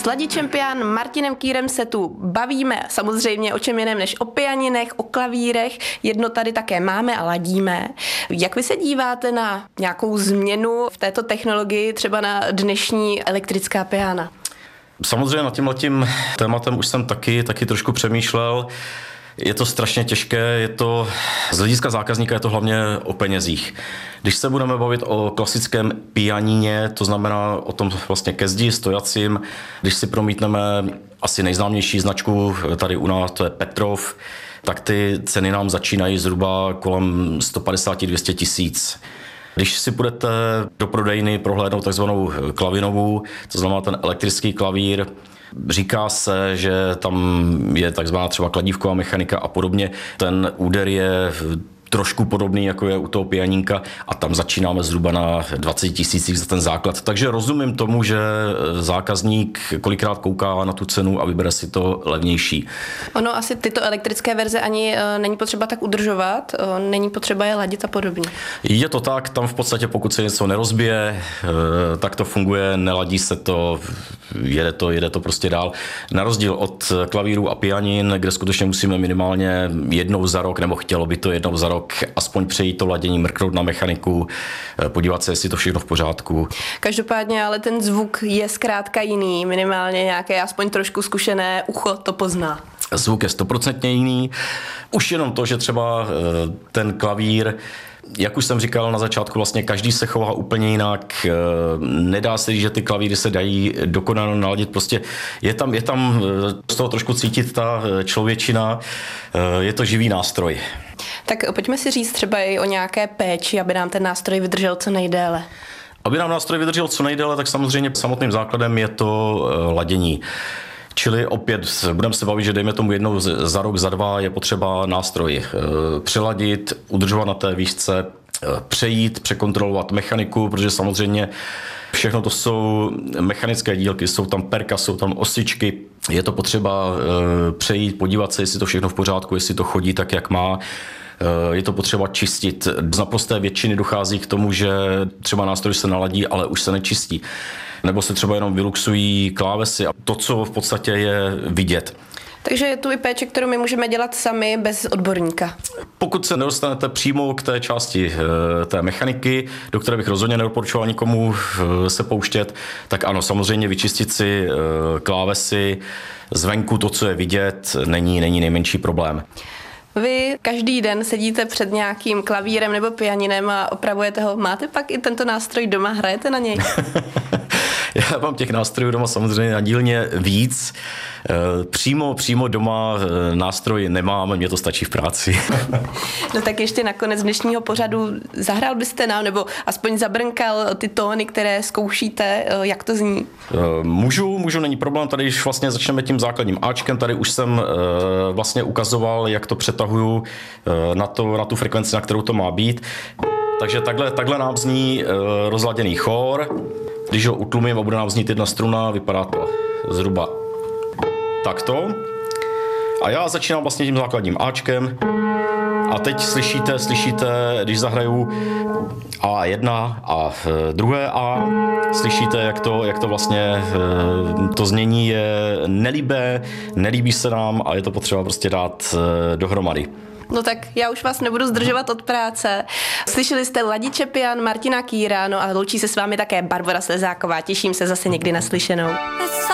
Ladičem pian Martinem Kýrem se tu bavíme samozřejmě o čem jiném než o pianinech, o klavírech. Jedno tady také máme a ladíme. Jak vy se díváte na nějakou změnu v této technologii, třeba na dnešní elektrická piana? Samozřejmě nad tímhletím tématem už jsem taky trošku přemýšlel. Je to strašně těžké, z hlediska zákazníka je to hlavně o penězích. Když se budeme bavit o klasickém pianině, to znamená o tom vlastně ke zdi stojacím, když si promítneme asi nejznámější značku tady u nás, to je Petrov, tak ty ceny nám začínají zhruba kolem 150-200 tisíc. Když si půjdete do prodejny prohlédnout takzvanou klavinovou, to znamená ten elektrický klavír, říká se, že tam je takzvaná třeba kladívková mechanika a podobně. Ten úder je trošku podobný, jako je u toho pianínka a tam začínáme zhruba na 20 tisících za ten základ. Takže rozumím tomu, že zákazník kolikrát kouká na tu cenu a vybere si to levnější. Ono asi tyto elektrické verze ani není potřeba tak udržovat, není potřeba je ladit a podobně. Je to tak, tam v podstatě pokud se něco nerozbije, tak to funguje, neladí se to, jede to prostě dál. Na rozdíl od klavíru a pianin, kde skutečně musíme minimálně jednou za rok, nebo chtělo by to jednou za rok, aspoň přejít to ladění, mrknout na mechaniku, podívat se, jestli to všechno v pořádku. Každopádně ale ten zvuk je zkrátka jiný, minimálně nějaké aspoň trošku zkušené ucho to pozná. Zvuk je 100% jiný. Už jenom to, že třeba ten klavír, jak už jsem říkal na začátku, vlastně každý se chová úplně jinak. Nedá se říct, že ty klavíry se dají dokonale naladit. Prostě je tam z toho trošku cítit ta člověčina. Je to živý nástroj. Tak pojďme si říct třeba i o nějaké péči, aby nám ten nástroj vydržel co nejdéle. Aby nám nástroj vydržel co nejdéle, tak samozřejmě samotným základem je to ladění. Čili opět budeme se bavit, že dejme tomu jednou za rok, za dva je potřeba nástroj přeladit, udržovat na té výšce, přejít, překontrolovat mechaniku, protože samozřejmě všechno to jsou mechanické dílky, jsou tam perka, jsou tam osičky, je to potřeba přejít, podívat se, jestli to všechno v pořádku, jestli to chodí tak, jak má. Je to potřeba čistit. Z naprosté většiny dochází k tomu, že třeba nástroj se naladí, ale už se nečistí. Nebo se třeba jenom vyluxují klávesy a to, co v podstatě je vidět. Takže je tu i péče, kterou my můžeme dělat sami bez odborníka. Pokud se nedostanete přímo k té části té mechaniky, do které bych rozhodně nedoporučoval nikomu se pouštět, tak ano, samozřejmě vyčistit si klávesy zvenku, to, co je vidět, není nejmenší problém. Vy každý den sedíte před nějakým klavírem nebo pianinem a opravujete ho. Máte pak i tento nástroj doma? Hrajete na něj? Já mám těch nástrojů doma samozřejmě na dílně víc. Přímo doma nástroj nemám, mně to stačí v práci. No tak ještě nakonec dnešního pořadu zahrál byste nám, nebo aspoň zabrnkal ty tóny, které zkoušíte, jak to zní? Můžu, není problém, tady už vlastně začneme tím základním Ačkem, tady už jsem vlastně ukazoval, jak to přetahuju na tu frekvenci, na kterou to má být. Takže takhle nám zní rozladěný chór. Když ho utlumím a bude nám znít jedna struna, vypadá to zhruba takto. A já začínám vlastně tím základním Ačkem. A teď slyšíte, když zahraju A1 a druhé A, slyšíte, jak to vlastně, to znění je nelibé, nelíbí se nám a je to potřeba prostě dát dohromady. No tak já už vás nebudu zdržovat od práce. Slyšeli jste Ladiče pian Martina Kýra, no a loučí se s vámi také Barbora Slezáková. Těším se zase někdy naslyšenou.